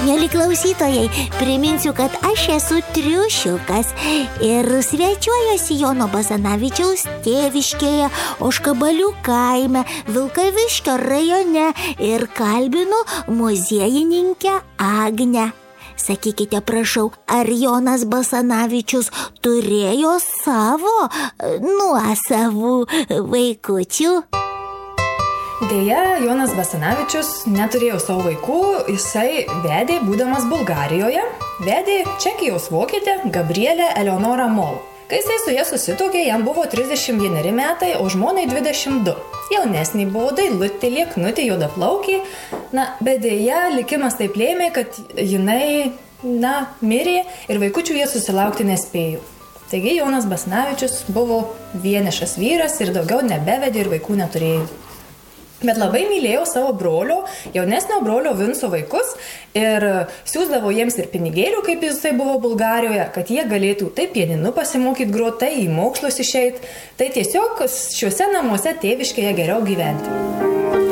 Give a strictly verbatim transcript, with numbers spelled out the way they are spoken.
Mieli klausytojai, priminsiu, kad aš esu triušiukas ir svečiuojuosi Jono Basanavičiaus tėviškėje, Ožkabalių kaime, Vilkaviškio rajone ir kalbinu muziejininkę Agnę. Sakykite, prašau, ar Jonas Basanavičius turėjo savo nuosavų vaikučių? Deja, Jonas Basanavičius neturėjo savo vaikų, jisai vedė būdamas Bulgarijoje, vedė Čekijos vokietę Gabrielę Eleonorą Mol. Kai jisai su ja susituokė, jam buvo trisdešimt vieneri metai, o žmonai dvidešimt du. Jaunesnį buvo dailutė, lieknutė, juodaplaukė, na, bet deja, likimas taip lėmė, kad jinai, na, mirė ir vaikučių jie susilaukti nespėjo. Taigi Jonas Basanavičius buvo vienišas vyras ir daugiau nebevedė ir vaikų neturėjo. Bet labai mylėjau savo brolio, jaunesnio brolio Vinco vaikus ir siūsdavo jiems ir pinigėlių, kaip jisai buvo Bulgarijoje, kad jie galėtų tai pianinu pasimokyti groti, tai į mokslus išeit, tai tiesiog šiuose namuose tėviškėje geriau gyventi.